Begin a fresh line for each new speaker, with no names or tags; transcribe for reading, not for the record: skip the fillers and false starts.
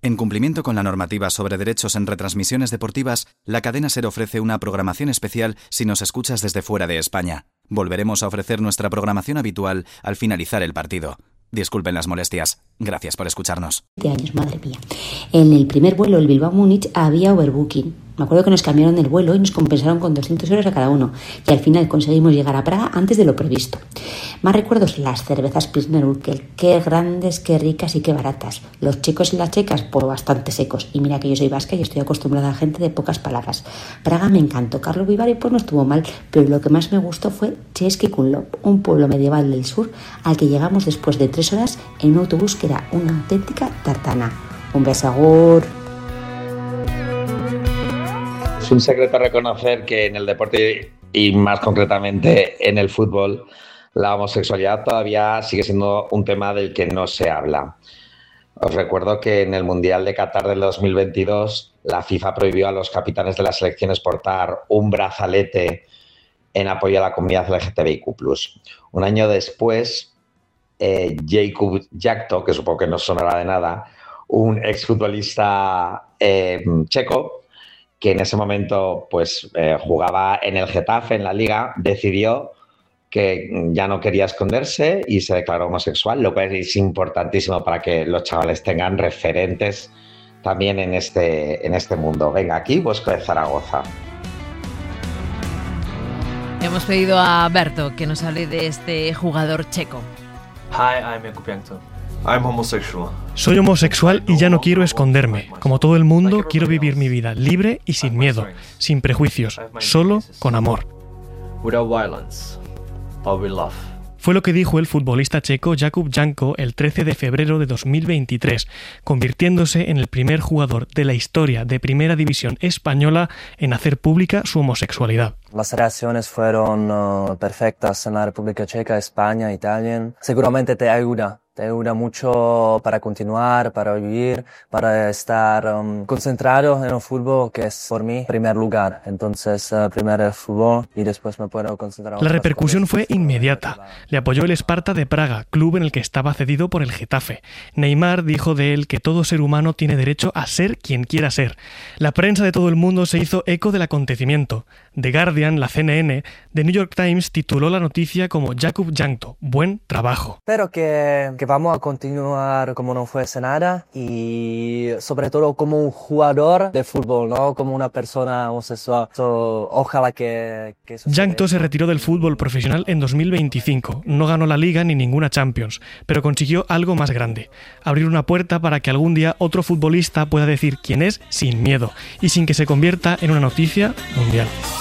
En cumplimiento con la normativa sobre derechos en retransmisiones deportivas, la cadena SER ofrece una programación especial si nos escuchas desde fuera de España. Volveremos a ofrecer nuestra programación habitual al finalizar el partido. Disculpen las molestias. Gracias por escucharnos.
7 años, madre mía. En el primer vuelo, el Bilbao-Múnich, había overbooking. Me acuerdo que nos cambiaron el vuelo y nos compensaron con 200 euros a cada uno. Y al final conseguimos llegar a Praga antes de lo previsto. Más recuerdos, las cervezas Pilsner Urquell. Qué grandes, qué ricas y qué baratas. Los checos y las checas, pues bastante secos. Y mira que yo soy vasca y estoy acostumbrada a gente de pocas palabras. Praga me encantó. Carlo Vivari pues no estuvo mal. Pero lo que más me gustó fue Český Krumlov, un pueblo medieval del sur al que llegamos después de 3 horas en un autobús que era una auténtica tartana. Un beso, agur.
Es un secreto reconocer que en el deporte y más concretamente en el fútbol, la homosexualidad todavía sigue siendo un tema del que no se habla. Os recuerdo que en el Mundial de Qatar del 2022 la FIFA prohibió a los capitanes de las selecciones portar un brazalete en apoyo a la comunidad LGTBIQ+. Un año después, Jakub Jahto, que supongo que no sonará de nada, un exfutbolista checo, que en ese momento pues, jugaba en el Getafe, en la Liga, decidió que ya no quería esconderse y se declaró homosexual, lo cual es importantísimo para que los chavales tengan referentes también en este mundo. Venga, aquí Bosco de Zaragoza.
Hemos pedido a Berto que nos hable de este jugador checo.
Hi, I'm Jakub Jahto. I'm homosexual.
Soy homosexual y ya no quiero esconderme. Como todo el mundo, quiero vivir mi vida libre y sin miedo, sin prejuicios, solo con amor.
Without violence, but with love.
Fue lo que dijo el futbolista checo Jakub Jahto el 13 de febrero de 2023, convirtiéndose en el primer jugador de la historia de Primera División española en hacer pública su homosexualidad.
Las reacciones fueron perfectas en la República Checa, España, Italia. Seguramente te ayuda mucho para continuar, para vivir, para estar concentrado en el fútbol, que es por mí primer lugar. Entonces, primero el fútbol y después me puedo concentrar.
La repercusión fue inmediata. Le apoyó el Sparta de Praga, club en el que estaba cedido por el Getafe. Neymar dijo de él que todo ser humano tiene derecho a ser quien quiera ser. La prensa de todo el mundo se hizo eco del acontecimiento. The Guardian, la CNN, The New York Times tituló la noticia como Jakub Jahto, buen trabajo.
Espero que vamos a continuar como no fuese nada y sobre todo como un jugador de fútbol, no como una persona homosexual. Ojalá que
Jahto se retiró del fútbol profesional en 2025. No ganó la Liga ni ninguna Champions, pero consiguió algo más grande: abrir una puerta para que algún día otro futbolista pueda decir quién es sin miedo y sin que se convierta en una noticia mundial.